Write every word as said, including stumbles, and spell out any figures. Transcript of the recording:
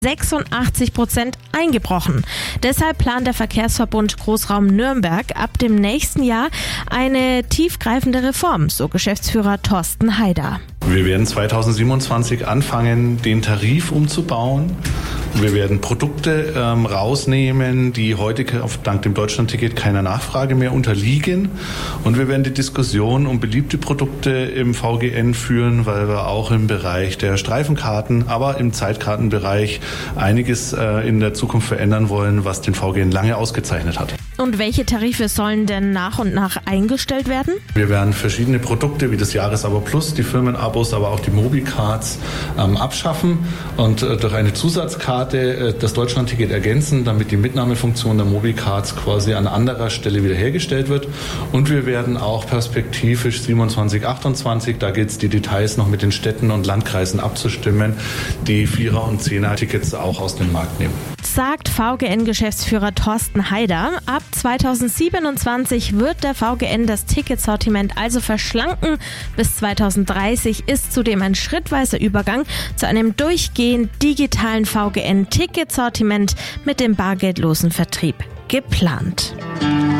sechsundachtzig Prozent eingebrochen. Deshalb plant der Verkehrsverbund Großraum Nürnberg ab dem nächsten Jahr eine tiefgreifende Reform, so Geschäftsführer Thorsten Heider. Wir werden zweitausendsiebenundzwanzig anfangen, den Tarif umzubauen. Wir werden Produkte ähm, rausnehmen, die heute auf, dank dem Deutschlandticket keiner Nachfrage mehr unterliegen. Und wir werden die Diskussion um beliebte Produkte im V G N führen, weil wir auch im Bereich der Streifenkarten, aber im Zeitkartenbereich einiges äh, in der Zukunft verändern wollen, was den V G N lange ausgezeichnet hat. Und welche Tarife sollen denn nach und nach eingestellt werden? Wir werden verschiedene Produkte wie das Jahresabo Plus, die Firmenabos, aber auch die Mobicards ähm, abschaffen und äh, durch eine Zusatzkarte äh, das Deutschlandticket ergänzen, damit die Mitnahmefunktion der Mobicards quasi an anderer Stelle wiederhergestellt wird. Und wir werden auch perspektivisch siebenundzwanzig, achtundzwanzig, da gilt es, die Details noch mit den Städten und Landkreisen abzustimmen, die Vierer- und Zehner-Tickets auch aus dem Markt nehmen. Sagt V G N-Geschäftsführer Thorsten Heider. Ab zweitausendsiebenundzwanzig wird der V G N das Ticketsortiment also verschlanken. Bis zweitausenddreißig ist zudem ein schrittweiser Übergang zu einem durchgehend digitalen V G N-Ticketsortiment mit dem bargeldlosen Vertrieb geplant.